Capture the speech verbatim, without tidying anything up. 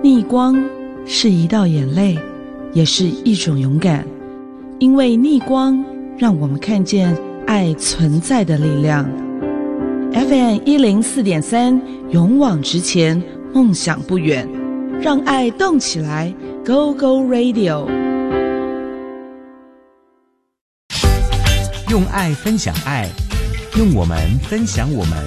逆光是一道眼泪，也是一种勇敢，因为逆光让我们看见爱存在的力量。 F M 一零四点三，勇往直前，梦想不远，让爱动起来 ，Go Go Radio。 用爱分享爱，用我们分享我们。